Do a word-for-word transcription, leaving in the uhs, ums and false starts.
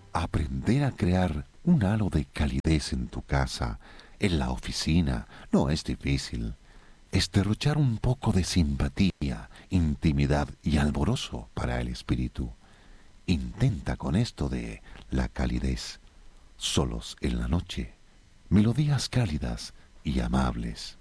Aprender a crear un halo de calidez en tu casa, en la oficina, no es difícil. Es derrochar un poco de simpatía, intimidad y alborozo para el espíritu. Intenta con esto de la calidez, solos en la noche, melodías cálidas y amables.